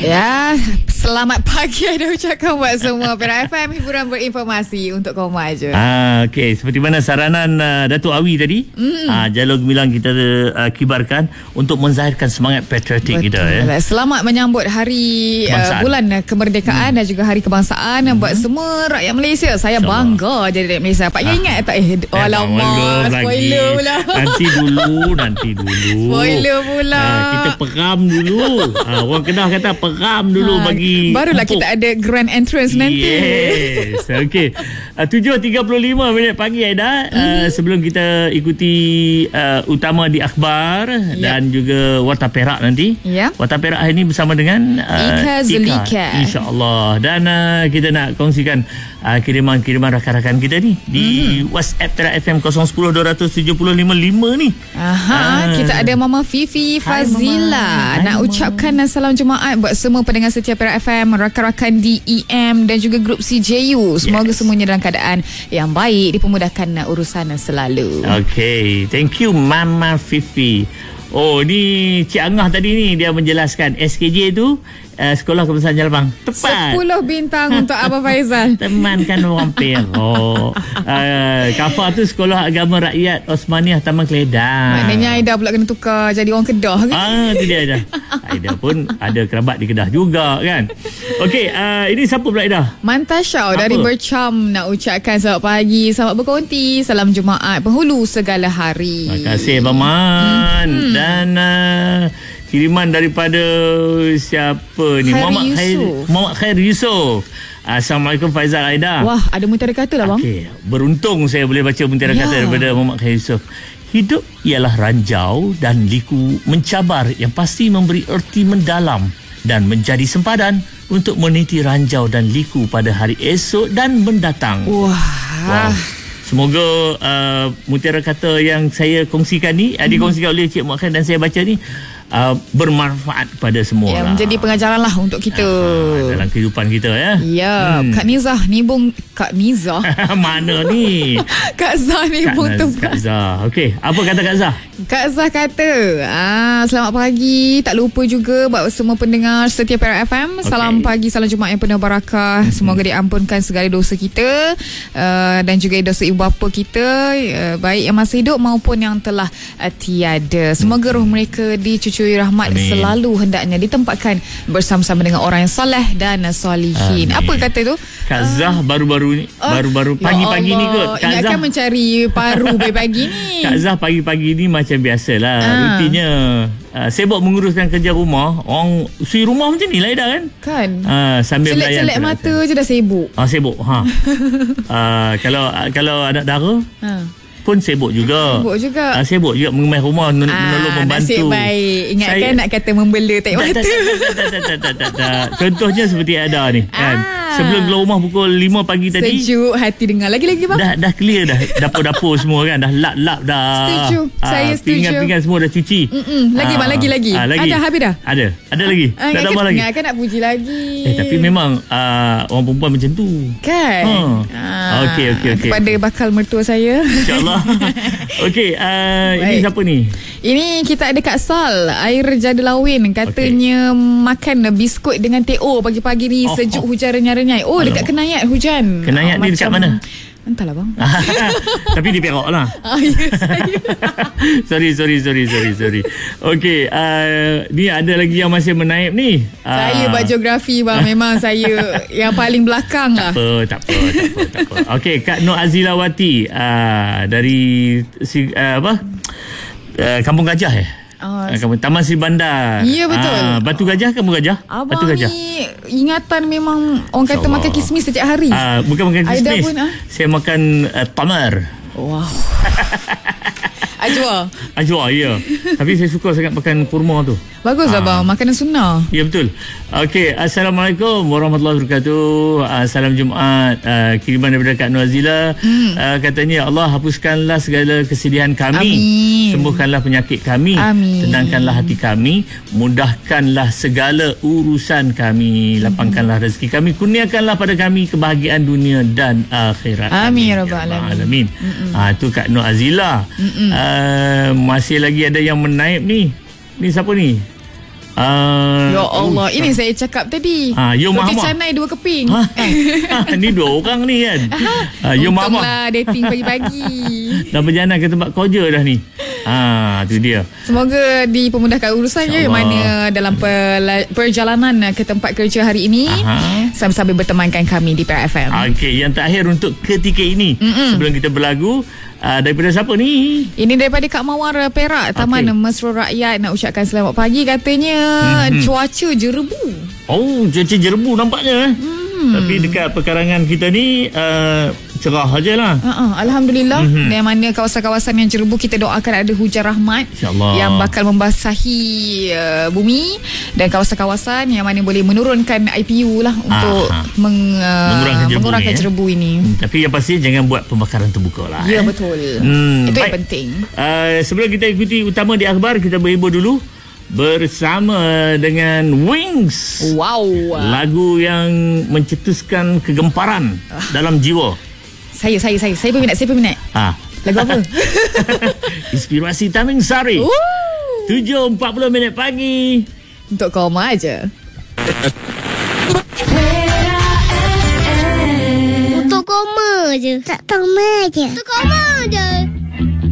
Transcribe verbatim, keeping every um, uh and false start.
Ya, selamat pagi ada ucapkan buat semua Perak F M, hiburan berinformasi untuk kaum maju. Ah, okey, seperti mana saranan uh, Datuk Awi tadi, mm. ah, Jalur Gemilang kita uh, kibarkan untuk menzahirkan semangat patriotik kita ya. Selamat menyambut hari uh, bulan kemerdekaan mm. dan juga hari kebangsaan mm. buat semua rakyat Malaysia. Saya bangga jadi rakyat Malaysia. Pak ah. ingat tak eh alamak, spoiler pula. Nanti dulu, nanti dulu. Spoiler pula. Ah, kita peram dulu. ah, orang Kedah kata peram dulu ha, bagi barulah empuk. Kita ada grand entrance nanti. Yes. Okey. Uh, tujuh tiga puluh lima minit pagi Aida. Mm-hmm. Uh, sebelum kita ikuti uh, utama di akhbar yep. dan juga Warta Perak nanti. Yep. Warta Perak hari ini bersama dengan uh, Ika Zulika. InsyaAllah. Dan uh, kita nak kongsikan uh, kiriman-kiriman rakan-rakan kita ni di mm-hmm. WhatsApp Perak F M kosong satu kosong dua tujuh nol lima lima ni. Aha, uh, kita ada Mama Fifi Fazila. Hai, nak Hai, ucapkan Mama. Salam Jumaat buat semua pendengar setia Perak F M, rakan-rakan di E M dan juga grup C J U. Semoga yes. semuanya dalam keadaan yang baik, dipermudahkan urusan selalu. Okay, thank you Mama Fifi. Oh, ni Cik Angah tadi ni dia menjelaskan S K J tu uh, Sekolah Kebangsaan Jelabang. Tepat. sepuluh bintang untuk Abang Faizal. Teman kan orang Perak. uh, Kafar tu Sekolah Agama Rakyat Osmaniah Taman Keledang. Maknanya Aida pula kena tukar jadi orang Kedah ke? Ah, tu dia Aida. Aida pun ada kerabat di Kedah juga kan. Okey, uh, ini siapa pula Aida? Mantasha dari Bercam nak ucapkan selamat pagi, selamat berkonti, salam Jumaat penghulu segala hari. Terima kasih Abang Man. Hmm. Dan uh, kiriman daripada siapa ni? Khair Muhammad Yusof. Khair Muhammad Khair Yusof. Assalamualaikum Faizal Aida. Wah, ada mutiara kata lah bang. Okey, beruntung saya boleh baca mutiara ya. kata daripada Muhammad Khair Yusof. Hidup ialah ranjau dan liku mencabar yang pasti memberi erti mendalam dan menjadi sempadan untuk meniti ranjau dan liku pada hari esok dan mendatang. Wah. Wow. Semoga uh, mutiara kata yang saya kongsikan ni, mm-hmm. dikongsikan oleh Cik Muhammad dan saya baca ni uh, bermanfaat kepada semua ya, lah. Menjadi pengajaran lah untuk kita uh, dalam kehidupan kita ya. Ya, hmm. Kak Nizah nibung Kak Nizah. Mana ni? Kak Zah nibung tempat. Kak Zah. Okey, apa kata Kak Zah? Kak Zah kata, ah, selamat pagi. Tak lupa juga buat semua pendengar setia Perak F M. Okay. Salam pagi, salam Jumaat yang penuh barakah. Mm-hmm. Semoga diampunkan segala dosa kita uh, dan juga dosa ibu bapa kita, uh, baik yang masih hidup maupun yang telah uh, tiada. Semoga mm-hmm. roh mereka dicucui rahmat. Amin. Selalu hendaknya ditempatkan bersama-sama dengan orang yang soleh dan solihin. Amin. Apa kata tu? Kak Zah uh, baru-baru ni, uh, baru-baru pagi-pagi ya ni kot. Kak Ingatkan Zah mencari paru pagi-pagi ni. Kak Zah pagi-pagi ni macam biasalah uh. rutinnya uh, sibuk menguruskan kerja rumah. Orang sui rumah macam ni lah Ida kan. Kan. Uh, sambil melayan. Celek-celek mata je dah sibuk. Ah uh, sibuk. Ha. uh, kalau uh, kalau anak dara uh. pun sibuk juga. Sibuk juga. Uh, sibuk juga mengemas rumah, men- ah, menolong membantu. Nasib baik. Ingatkan saya, nak kata membela tak mata. Tak, tak, tak, tak, tak, tak, tak. Contohnya seperti ada ni kan. Ah. Sebelum keluar rumah pukul lima pagi tadi. Sejuk hati dengar. Lagi-lagi bang. Dah dah clear dah dapur-dapur semua kan. Dah lap-lap dah. Setuju. Ah, Saya setuju. Pinggan-pinggan semua dah cuci. Mm-mm. Lagi ah, bang, lagi-lagi. Ah, lagi. Ada habis dah? Ada. Ada lagi. Ah, tak tambah lagi. Kan nak puji lagi. Eh tapi memang uh, orang perempuan macam tu. Kan? Ha. Ah. Okey okey okey. Kepada bakal mertua saya. InsyaAllah. Okey, uh, ini siapa ni? Ini kita ada Kak Sal, air jada lawin. Katanya okay. makan biskut dengan teh O pagi-pagi ni. Oh, sejuk oh. hujan renyai-renyai. Oh, Alamak. Dekat Kenayat hujan. Kenayat oh, ni dekat mana? Entahlah bang. Tapi di Perak lah. Ah, ya, saya. sorry, sorry, sorry, sorry, sorry. Okey, uh, ni ada lagi yang masih menaip ni. Saya uh, buat geografi bang. Memang saya yang paling belakang lah. Tak apa, tak apa, tak apa, tak apa. Okey, Kak Nur Azilawati uh, dari si, uh, apa? Uh, Kampung Gajah eh? Oh, Taman Sri Bandar. Ya betul. Ah, Batu Gajah ke Kampung Gajah? Abang Batu Gajah. Ni ingatan memang orang kata makan kismis setiap hari. Ah, bukan makan kismis. Pun, ah? Saya makan uh, tamar. Wow. Ajwa. Ajwa, ya. Tapi saya suka sangat makan kurma tu. Baguslah bang, makanan sunnah. Ya betul. Okey, Assalamualaikum warahmatullahi wabarakatuh. Uh, salam Jumaat. Uh, kiriman daripada Kak Nuazila. Hmm. Uh, katanya, Allah hapuskanlah segala kesedihan kami. Amin. Sembuhkanlah penyakit kami. Amin. Tenangkanlah hati kami. Mudahkanlah segala urusan kami. Lapangkanlah rezeki kami. Kurniakanlah pada kami kebahagiaan dunia dan akhirat. Amin ya rabbal alamin. Ah, tu Kak Nuazila. Uh, masih lagi ada yang menaip ni. Ni siapa ni? Uh, Ya Allah, oh, ini saya cakap tadi. Ah, Yo Roti Mama. canai dua keping. Ha, ni dua orang ni kan. Uh, Yo Mama. Untunglah dating pagi-pagi. Dah berjalan ke tempat kerja dah ni. Ha, tu dia. Semoga dipermudahkan urusannya yang mana dalam perla- perjalanan ke tempat kerja hari ini. Aha. Sambil-sambil bertemankan kami di P R F M. Okey, yang terakhir untuk ketika ini. Mm-mm. Sebelum kita berlagu, Uh, daripada siapa ni? Ini daripada Kak Mawar Perak, Taman okay. Mesra Rakyat. Nak ucapkan selamat pagi katanya. Mm-hmm. Cuaca jerebu. Oh, cuaca jerebu nampaknya. Mm. Tapi dekat pekarangan kita ni uh, cerah sajalah. Uh-uh, Alhamdulillah. Mm-hmm. Yang mana kawasan-kawasan yang jerebu kita doakan ada hujan rahmat yang bakal membasahi uh, bumi, dan kawasan-kawasan yang mana boleh menurunkan I P U lah untuk meng, uh, mengurangkan jerebu, mengurangkan ni, jerebu ini. Hmm, tapi yang pasti jangan buat pembakaran terbuka lah. Ya, eh. betul. Hmm, Itu baik. yang penting. Uh, sebelum kita ikuti utama di akhbar, kita berhibur dulu bersama dengan Wings. Wow. Lagu yang mencetuskan kegemparan uh. dalam jiwa. Saya, saya, saya. Saya peminat, saya peminat. Ha. Lagu apa? Inspirasi Taming Sari. tujuh empat puluh minit pagi. Untuk koma aja. Untuk koma aja. Tak koma aja. Untuk koma aja.